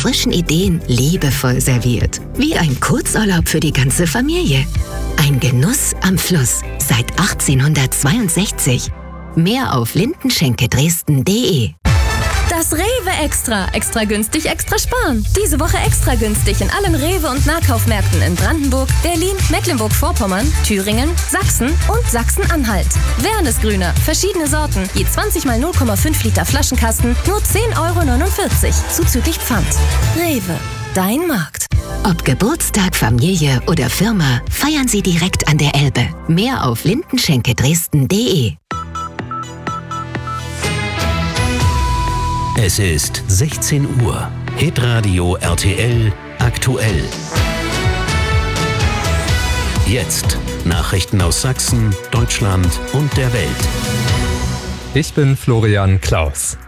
frischen Ideen liebevoll serviert. Wie ein Kurzurlaub für die ganze Familie. Ein Genuss am Fluss seit 1862. Mehr auf lindenschenke-dresden.de. Das Rewe Extra. Extra günstig, extra sparen. Diese Woche extra günstig in allen Rewe- und Nahkaufmärkten in Brandenburg, Berlin, Mecklenburg-Vorpommern, Thüringen, Sachsen und Sachsen-Anhalt. Wernesgrüner, verschiedene Sorten, je 20 mal 0,5 Liter Flaschenkasten, nur 10,49 € zuzüglich Pfand. Rewe, dein Markt. Ob Geburtstag, Familie oder Firma, feiern Sie direkt an der Elbe. Mehr auf lindenschenke-dresden.de. Es ist 16 Uhr. Hitradio RTL aktuell. Jetzt Nachrichten aus Sachsen, Deutschland und der Welt. Ich bin Florian Klaus.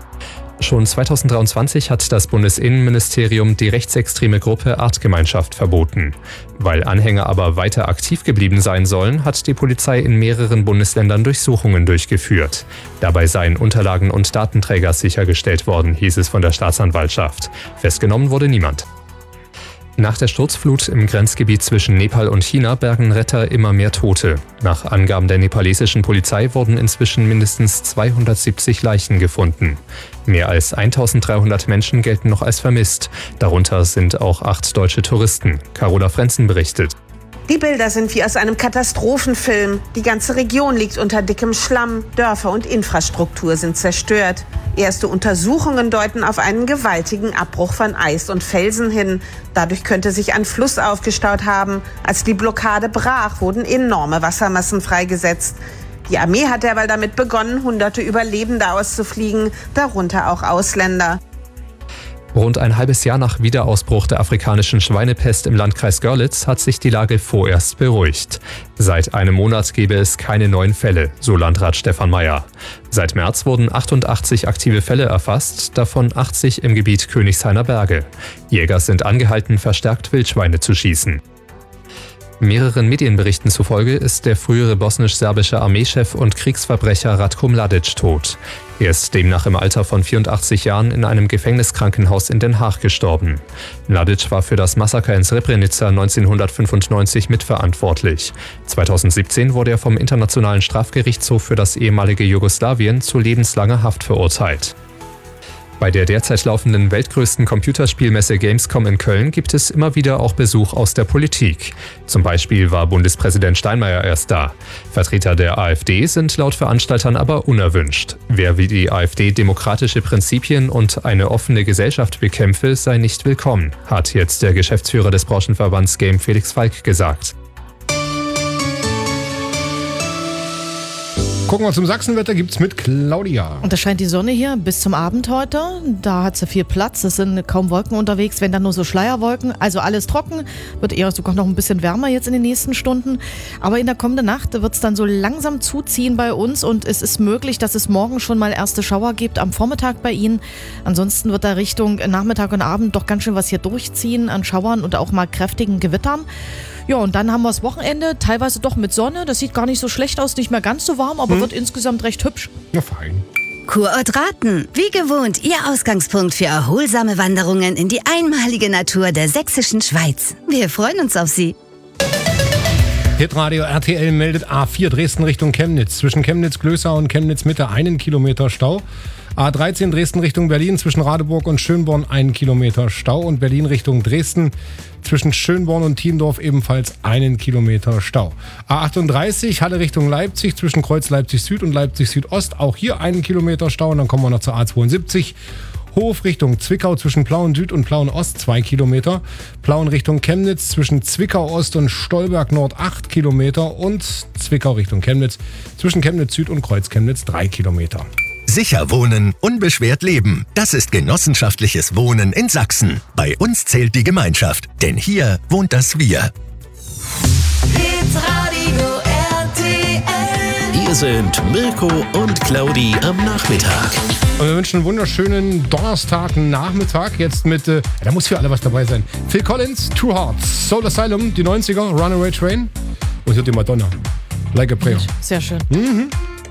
Schon 2023 hat das Bundesinnenministerium die rechtsextreme Gruppe Artgemeinschaft verboten. Weil Anhänger aber weiter aktiv geblieben sein sollen, hat die Polizei in mehreren Bundesländern Durchsuchungen durchgeführt. Dabei seien Unterlagen und Datenträger sichergestellt worden, hieß es von der Staatsanwaltschaft. Festgenommen wurde niemand. Nach der Sturzflut im Grenzgebiet zwischen Nepal und China bergen Retter immer mehr Tote. Nach Angaben der nepalesischen Polizei wurden inzwischen mindestens 270 Leichen gefunden. Mehr als 1300 Menschen gelten noch als vermisst. Darunter sind auch 8 deutsche Touristen. Carola Frenzen berichtet. Die Bilder sind wie aus einem Katastrophenfilm. Die ganze Region liegt unter dickem Schlamm. Dörfer und Infrastruktur sind zerstört. Erste Untersuchungen deuten auf einen gewaltigen Abbruch von Eis und Felsen hin. Dadurch könnte sich ein Fluss aufgestaut haben. Als die Blockade brach, wurden enorme Wassermassen freigesetzt. Die Armee hat derweil damit begonnen, Hunderte Überlebende auszufliegen, darunter auch Ausländer. Rund ein halbes Jahr nach Wiederausbruch der afrikanischen Schweinepest im Landkreis Görlitz hat sich die Lage vorerst beruhigt. Seit einem Monat gebe es keine neuen Fälle, so Landrat Stefan Meyer. Seit März wurden 88 aktive Fälle erfasst, davon 80 im Gebiet Königshainer Berge. Jäger sind angehalten, verstärkt Wildschweine zu schießen. Mehreren Medienberichten zufolge ist der frühere bosnisch-serbische Armeechef und Kriegsverbrecher Ratko Mladic tot. Er ist demnach im Alter von 84 Jahren in einem Gefängniskrankenhaus in Den Haag gestorben. Mladic war für das Massaker in Srebrenica 1995 mitverantwortlich. 2017 wurde er vom Internationalen Strafgerichtshof für das ehemalige Jugoslawien zu lebenslanger Haft verurteilt. Bei der derzeit laufenden weltgrößten Computerspielmesse Gamescom in Köln gibt es immer wieder auch Besuch aus der Politik. Zum Beispiel war Bundespräsident Steinmeier erst da. Vertreter der AfD sind laut Veranstaltern aber unerwünscht. Wer wie die AfD demokratische Prinzipien und eine offene Gesellschaft bekämpfe, sei nicht willkommen, hat jetzt der Geschäftsführer des Branchenverbands Game Felix Falk gesagt. Gucken wir zum Sachsenwetter, gibt's mit Claudia. Und da scheint die Sonne hier bis zum Abend heute. Da hat sie viel Platz. Es sind kaum Wolken unterwegs, wenn dann nur so Schleierwolken. Also alles trocken. Wird eher sogar noch ein bisschen wärmer jetzt in den nächsten Stunden. Aber in der kommenden Nacht wird es dann so langsam zuziehen bei uns. Und es ist möglich, dass es morgen schon mal erste Schauer gibt am Vormittag bei Ihnen. Ansonsten wird da Richtung Nachmittag und Abend doch ganz schön was hier durchziehen an Schauern und auch mal kräftigen Gewittern. Ja, und dann haben wir das Wochenende, teilweise doch mit Sonne. Das sieht gar nicht so schlecht aus, nicht mehr ganz so warm, aber wird insgesamt recht hübsch. Ja, fein. Kurort Raten. Wie gewohnt, Ihr Ausgangspunkt für erholsame Wanderungen in die einmalige Natur der sächsischen Schweiz. Wir freuen uns auf Sie. Hitradio RTL meldet A4 Dresden Richtung Chemnitz. Zwischen Chemnitz-Glößau und Chemnitz-Mitte 1 Kilometer Stau. A13 Dresden Richtung Berlin zwischen Radeburg und Schönborn 1 Kilometer Stau. Und Berlin Richtung Dresden zwischen Schönborn und Thiendorf ebenfalls 1 Kilometer Stau. A38 Halle Richtung Leipzig zwischen Kreuz Leipzig Süd und Leipzig Südost. Auch hier 1 Kilometer Stau. Und dann kommen wir noch zur A72. Hof Richtung Zwickau zwischen Plauen Süd und Plauen Ost 2 Kilometer. Plauen Richtung Chemnitz zwischen Zwickau Ost und Stolberg Nord 8 Kilometer. Und Zwickau Richtung Chemnitz zwischen Chemnitz Süd und Kreuz Chemnitz 3 Kilometer. Sicher wohnen, unbeschwert leben. Das ist genossenschaftliches Wohnen in Sachsen. Bei uns zählt die Gemeinschaft, denn hier wohnt das Wir. Hitradio RTL. Hier sind Mirko und Claudi am Nachmittag. Und wir wünschen einen wunderschönen Donnerstagnachmittag. Jetzt mit, da muss für alle was dabei sein. Phil Collins, Two Hearts, Soul Asylum, die 90er, Runaway Train und hier die Madonna. Like a Prayer. Sehr schön. Mhm.